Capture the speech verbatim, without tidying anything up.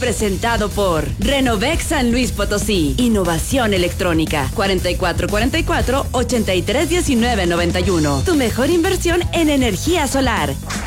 presentado por Renovex San Luis Potosí. Innovación electrónica. cuarenta y cuatro cuarenta y cuatro, ochenta y tres diecinueve noventa y uno. Tu mejor inversión en energía solar.